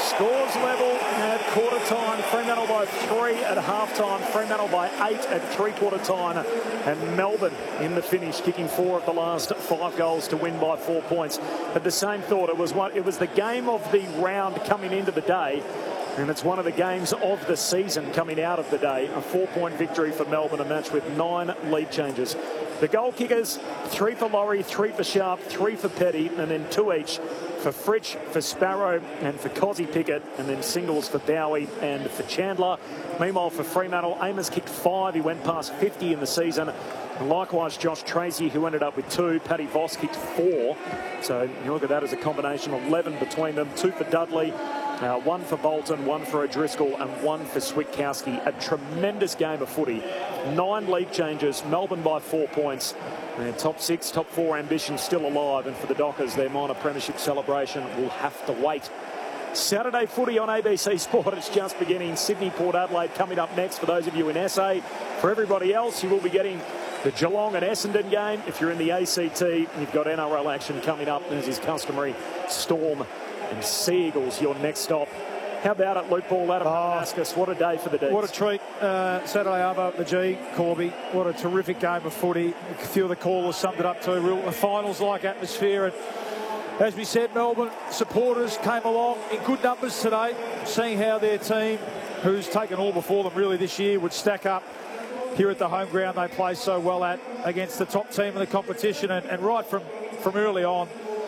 Scores level at quarter time. Fremantle by 3 at half time. Fremantle by 8 at three-quarter time. And Melbourne in the finish, kicking 4 of the last 5 goals to win by 4 points. But the same thought, it was the game of the round coming into the day. And it's one of the games of the season coming out of the day. A 4-point victory for Melbourne, a match with 9 lead changes. The goal kickers, 3 for Laurie, 3 for Sharp, 3 for Petty, and then 2 each for Fritsch, for Sparrow, and for Cozzy Pickett, and then singles for Bowie and for Chandler. Meanwhile, for Fremantle, Amos kicked 5. He went past 50 in the season. And likewise, Josh Tracy, who ended up with 2. Paddy Voss kicked 4. So you look at that as a combination of 11 between them. 2 for Dudley. 1 for Bolton, 1 for O'Driscoll, and 1 for Switkowski. A tremendous game of footy. 9 league changes, Melbourne by 4 points. And top 6, top 4 ambitions still alive. And for the Dockers, their minor premiership celebration will have to wait. Saturday footy on ABC Sport. It's just beginning. Sydney, Port Adelaide coming up next for those of you in SA. For everybody else, you will be getting the Geelong and Essendon game. If you're in the ACT, you've got NRL action coming up, as is customary. Storm and Sea Eagles, your next stop. How about it, Luke Ball, Adam Damascus? What a day for the Deeds. What a treat. Saturday Arvo at the G, Corby. What a terrific game of footy. A few of the callers summed it up too. A finals-like atmosphere. And as we said, Melbourne supporters came along in good numbers today, seeing how their team, who's taken all before them really this year, would stack up here at the home ground they play so well at against the top team in the competition. And right from early on,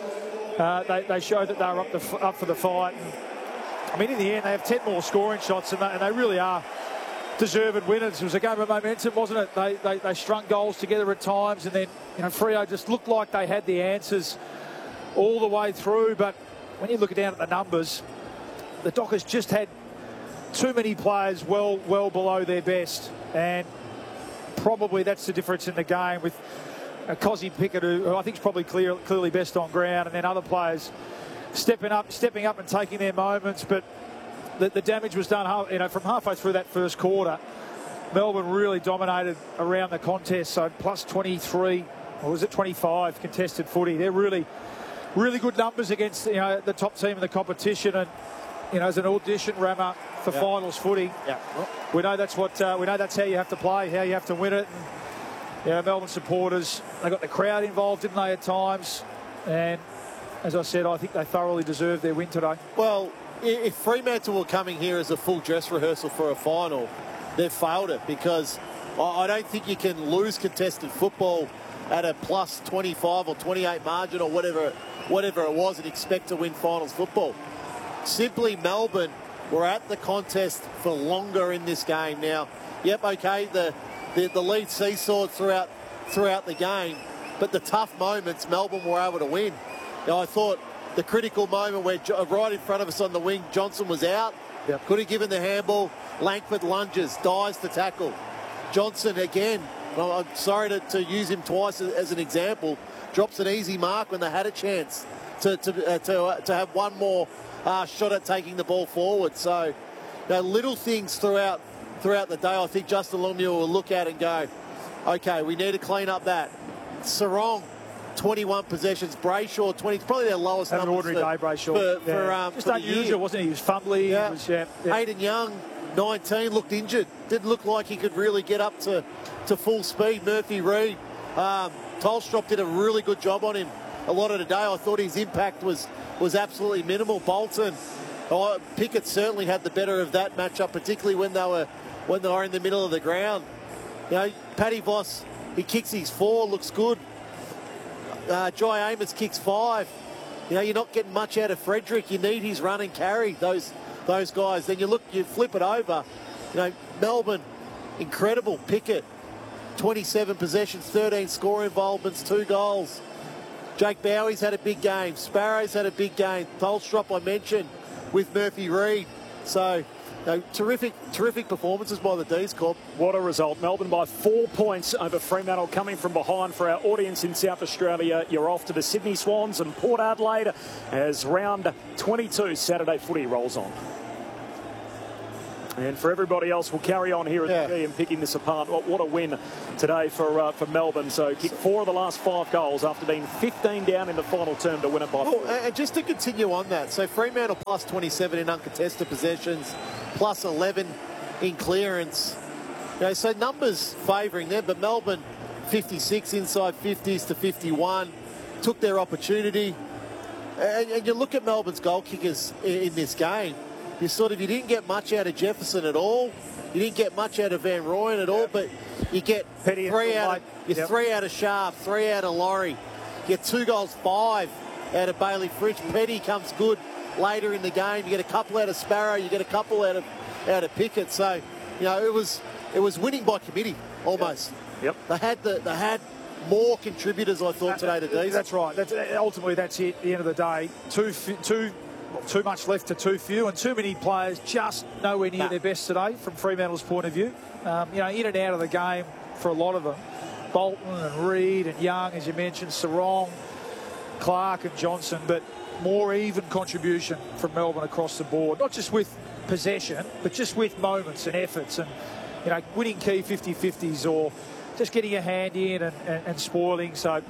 they showed that they were up for the fight. And, I mean, in the end, they have 10 more scoring shots, and they really are deserved winners. It was a game of momentum, wasn't it? They strung goals together at times, and then Freo just looked like they had the answers all the way through. But when you look down at the numbers, the Dockers just had too many players well below their best, and probably that's the difference in the game with Cozzy Pickett, who I think is probably clearly best on ground, and then other players stepping up and taking their moments. But the damage was done, from halfway through that first quarter. Melbourne really dominated around the contest, so plus 23, or was it 25 contested footy. They're really good numbers against the top team in the competition, and as an audition rammer for finals footy, we know that's how you have to play, how you have to win it. And, Melbourne supporters, they got the crowd involved, didn't they, at times? And as I said, I think they thoroughly deserved their win today. Well, if Fremantle were coming here as a full dress rehearsal for a final, they've failed it, because I don't think you can lose contested football at a plus 25 or 28 margin or whatever it was and expect to win finals football. Simply, Melbourne were at the contest for longer in this game. Now, okay, the lead seesawed throughout the game, but the tough moments, Melbourne were able to win. I thought the critical moment where right in front of us on the wing, Johnson was out. Could have given the handball. Langford lunges, dives to tackle. Johnson again, I'm sorry to use him twice as an example, drops an easy mark when they had a chance to have one more shot at taking the ball forward. So little things throughout the day, I think Justin Lemieux will look at and go, okay, we need to clean up that. Sarong, 21 possessions. Brayshaw, 20. It's probably their lowest numbers. An ordinary day, Brayshaw. Just unusual, wasn't he? He was fumbly. Aidan Young, 19, looked injured. Didn't look like he could really get up to full speed. Murphy Reid. Tolstrop did a really good job on him a lot of the day. I thought his impact was absolutely minimal. Bolton, Pickett certainly had the better of that matchup, particularly when they were in the middle of the ground. Paddy Voss, he kicks his 4, looks good. Jai Amos kicks 5. You're not getting much out of Frederick. You need his run and carry, those guys. Then you flip it over. Melbourne, incredible. Pickett, 27 possessions, 13 score involvements, 2 goals. Jake Bowie's had a big game. Sparrow's had a big game. Tolstrop, I mentioned, with Murphy Reid. So, terrific performances by the D's, Corp. What a result. Melbourne by 4 points over Fremantle, coming from behind. For our audience in South Australia, you're off to the Sydney Swans and Port Adelaide as round 22 Saturday footy rolls on. And for everybody else, we'll carry on here at the G and picking this apart. What a win today for Melbourne. So kicked 4 of the last 5 goals after being 15 down in the final term to win it by 4. And just to continue on that, so Fremantle plus 27 in uncontested possessions, plus 11 in clearance. You know, so numbers favouring them, but Melbourne 56 inside 50s to 51, took their opportunity. And you look at Melbourne's goal kickers in this game, you didn't get much out of Jefferson at all. You didn't get much out of Van Rooyen at all, but you get Petty 3 out of Sharp, 3 out of Laurie. You get 2 goals, 5 out of Bailey Fritsch. Petty comes good later in the game. You get a couple out of Sparrow. You get a couple out of Pickett. So, you know, it was winning by committee almost. Yep. They had more contributors, I thought, today to these. That's right. Ultimately, that's it. At the end of the day, too much left to too few, and too many players just nowhere near their best today from Fremantle's point of view. You know, in and out of the game for a lot of them. Bolton and Reid and Young, as you mentioned, Sarong, Clark and Johnson, but more even contribution from Melbourne across the board. Not just with possession, but just with moments and efforts and, you know, winning key 50-50s or just getting a hand in and spoiling. So,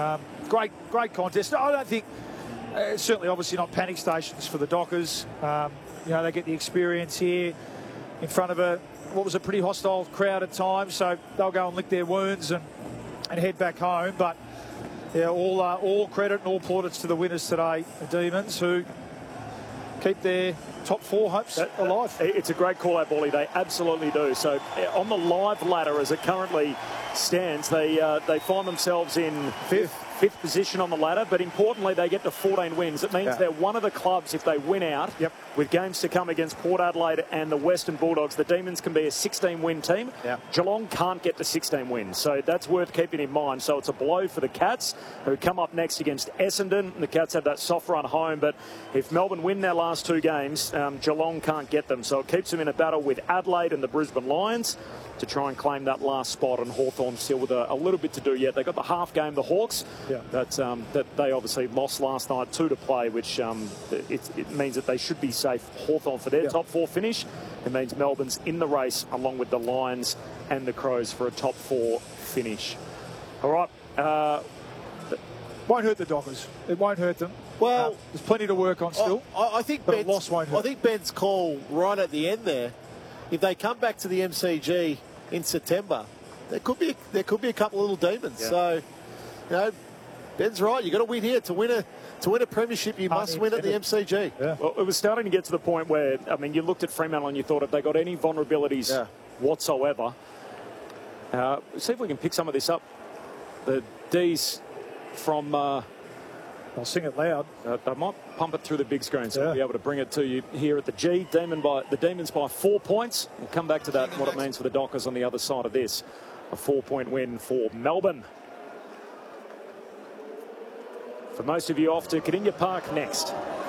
great contest. I don't think, certainly obviously not panic stations for the Dockers. You know, they get the experience here in front of what was a pretty hostile crowd at times, so they'll go and lick their wounds and head back home. But yeah, all credit and all plaudits to the winners today, the Demons, who keep their top 4 hopes alive. It's a great call out, Bolly. They absolutely do. So on the live ladder, as it currently stands, they find themselves in fifth position on the ladder, but importantly, they get to 14 wins. It means they're one of the clubs, if they win out, with games to come against Port Adelaide and the Western Bulldogs, the Demons can be a 16-win team. Geelong can't get to 16 wins, so that's worth keeping in mind. So it's a blow for the Cats, who come up next against Essendon. The Cats have that soft run home, but if Melbourne win their last 2 games, Geelong can't get them. So it keeps them in a battle with Adelaide and the Brisbane Lions to try and claim that last spot, and Hawthorn still with a little bit to do yet. They got the half game, the Hawks, that they obviously lost last night, 2 to play, which it means that they should be safe. Hawthorn for their top 4 finish. It means Melbourne's in the race along with the Lions and the Crows for a top 4 finish. All right. Won't hurt the Dockers. It won't hurt them. Well, there's plenty to work on still. I think Ben's call right at the end there, if they come back to the MCG in September, there could be a couple of little demons. So, you know, Ben's right. You've got to win here to win a premiership. You must win at the MCG. Well, it was starting to get to the point where, I mean, you looked at Fremantle and you thought, if they got any vulnerabilities whatsoever, see if we can pick some of this up. The D's from. I'll sing it loud. They might pump it through the big screen, so we'll be able to bring it to you here at the G. The Demons by 4 points. We'll come back to that and what it means for the Dockers on the other side of this. A 4-point win for Melbourne. For most of you, off to Kardinia Park next.